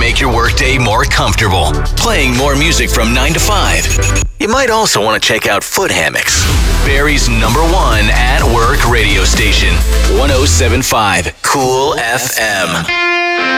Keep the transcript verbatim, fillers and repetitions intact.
make your workday more comfortable, playing more music from nine to five. You might also want to check out Foot Hammocks, Barrie's number one at-work radio station, one oh seven point five Cool F M.